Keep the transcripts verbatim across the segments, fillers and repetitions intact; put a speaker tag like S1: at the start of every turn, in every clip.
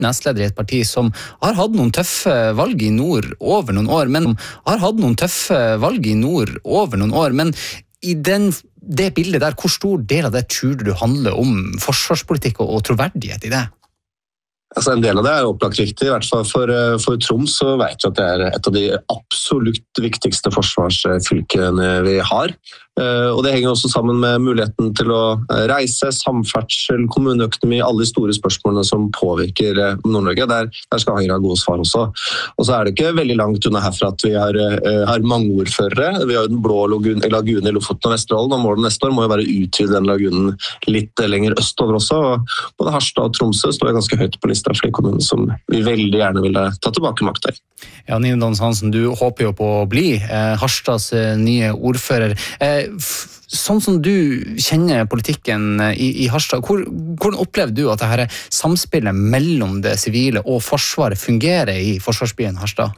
S1: nestleder i et parti som har hatt noen tøffe valg i nord over noen år, men har hatt noen tøffe valg i nord over noen år, men i den, det bildet der, hvor stor del av det tror du handler om forsvarspolitikk og, og troverdighet i det?
S2: Altså en del av det er opplagt viktig, i hvert fall for, for Troms så vet vi at det er et av de absolutt viktigste forsvarsfylkene vi har. Og det henger også sammen med muligheten til å reise, samferdsel, kommuneøkonomi, alle de store spørsmålene som påvirker Nord-Norge. Der, der skal Høyre ha gode svar også. Og så er det ikke veldig langt unna herfra at vi har, har mange ordførere. Vi har den blå lagunen i Lofoten og Vesterålen, og målet neste år må jo være å utvide den lagunen litt lenger østover også. Og både Harstad og Tromsø står ganske høyt på lista for de kommunene som vi veldig gjerne vil ta tilbake makta i.
S1: Ja, Nina Dons Hansen, du håper jo på å bli eh, Harstads eh, nye ordfører. Eh, f- sånn som du kjenner politikken i, i Harstad, hvor, hvordan opplever du at dette samspillet mellom det sivile og forsvaret fungerer i forsvarsbyen Harstad?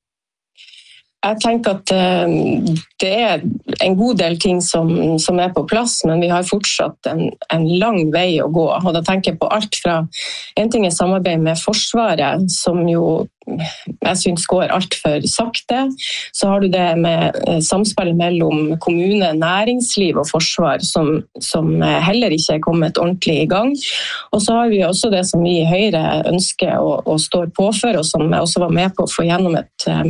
S3: Jeg tenker at uh, det er en god del ting som, som er på plass, men vi har fortsatt en, en lang vei å gå. Og da tenker jeg på alt fra en ting er samarbeid med Forsvaret, som jo jeg synes går alt for sakte. Så har du det med samspill mellom kommune, næringsliv og forsvar, som, som heller ikke er kommet ordentlig i gang. Og så har vi også det som vi i Høyre ønsker og, og står på for, og som jeg også var med på å få gjennom et uh,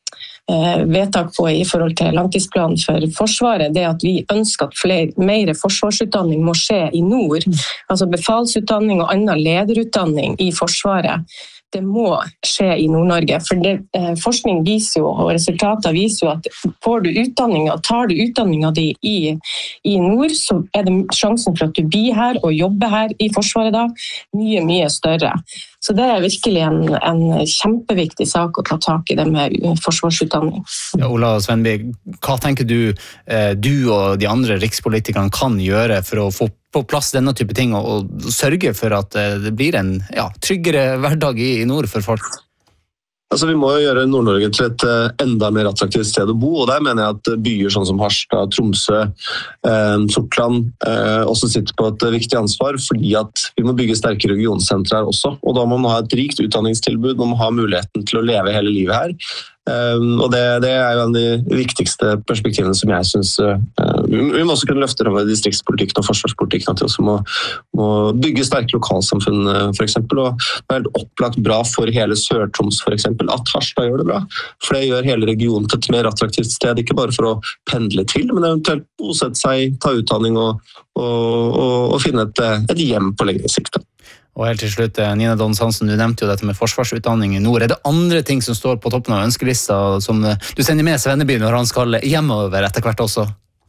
S3: vedtak på i forhold til langtidsplanen for Forsvaret, det at vi ønsker at flere, mer forsvarsutdanning må skje i nord, altså befalsutdanning og annen lederutdanning i Forsvaret. Det må skje i Nord-Norge, for det, eh, forskning viser jo, og resultater viser jo at får du utdanninga, tar du utdanninga di i, i nord, så er det sjansen for at du blir her og jobber her i Forsvaret da, mye, mye større. Så det er virkelig en, en kjempeviktig sak å ta tak i det med forsvarsutdanning.
S1: Ja, Ola Svenby, hva tenker du, eh, du og de andre rikspolitikerne kan gjøre for å få på plass denne type ting og, og sørge for at det blir en ja, tryggere hverdag i, i nord for folk?
S2: Altså, vi må jo gjøre Nord-Norge til et enda mer attraktivt sted å bo, og der mener jeg at byer sånn som Harstad, Tromsø, eh, Sortland eh, også sitter på et viktig ansvar, fordi at vi må bygge sterke regionsentre her også, og da må man ha et rikt utdanningstilbud, man må ha muligheten til å leve hele livet her. Um, og det, det er jo en av de viktigste perspektivene som jeg synes uh, vi må også kunne løfte over distriktspolitikken og forsvarspolitikken, at vi også må, må bygge sterke lokalsamfunn uh, for eksempel, og det er opplagt bra for hele Sør-Troms for eksempel, at Harstad gjør det bra, for det gjør hele regionen til et mer attraktivt sted, ikke bare for å pendle til, men eventuelt bosette seg, ta utdanning og, og, og, og finne et, et hjem på lengre sikt.
S1: Og helt til slutt, Nina Dons Hansen, du nevnte jo dette med forsvarsutdanning i nord. Er det andre ting som står på toppen av ønskelista som du sender med Svenneby når han skal hjemover etter hvert også?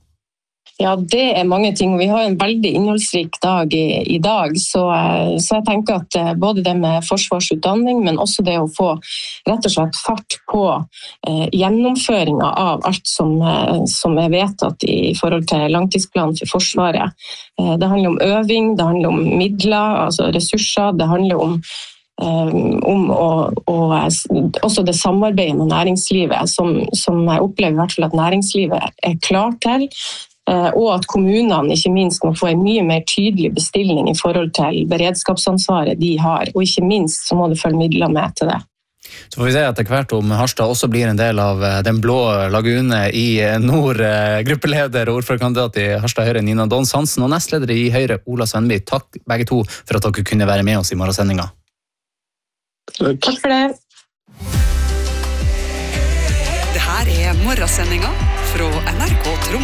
S3: Ja, det er mange ting, og vi har en veldig innholdsrik dag i, i dag, så, så jeg tenker at både det med forsvarsutdanning, men også det å få rett og slett fart på eh, gjennomføringen av alt som, eh, som er vedtatt i forhold til langtidsplanen for Forsvaret. Eh, det handler om øving, det handler om midler, altså ressurser, det handler om om og, og også det samarbeidet med næringslivet som, som jeg opplever i hvert fall at næringslivet er klar til, og at kommunene ikke minst må få en mye mer tydelig bestilling i forhold til beredskapsansvaret de har, og ikke minst så må det følge midler med til det.
S1: Så får vi se etter hvert om Harstad også blir en del av den blå lagune i nord. Gruppeleder og ordførerkandidat i Harstad Høyre, Nina Dons Hansen, og nestleder i Høyre, Ola Svenby. Takk begge to for at dere kunne være med oss i morgensendinga.
S3: Takk for det.
S4: Det her er morgensendinga fra N R K Troms.